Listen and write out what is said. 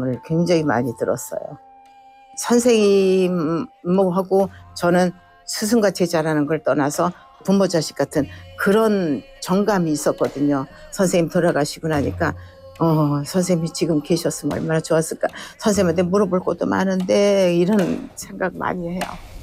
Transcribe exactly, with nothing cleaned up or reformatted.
마음을 굉장히 많이 들었어요. 선생님하고 저는 스승과 제자라는 걸 떠나서 부모 자식 같은 그런 정감이 있었거든요. 선생님 돌아가시고 나니까 어 선생님이 지금 계셨으면 얼마나 좋았을까. 선생님한테 물어볼 것도 많은데 이런 생각 많이 해요.